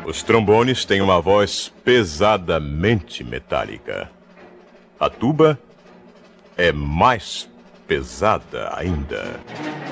Os trombones têm uma voz pesadamente metálica. A tuba é mais pesada ainda.